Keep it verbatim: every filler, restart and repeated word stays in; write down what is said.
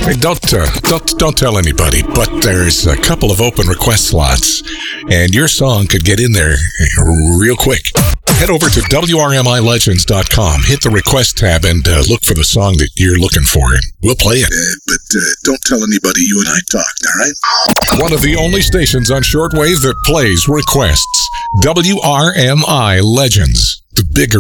Hey, don't, uh, don't, don't tell anybody, but there's a couple of open request slots, and your song could get in there real quick. Head over to W R M I legends dot com, hit the request tab, and uh, look for the song that you're looking for, and we'll play it. Uh, but uh, don't tell anybody you and I talked, all right? One of the only stations on shortwave that plays requests. W R M I Legends, the bigger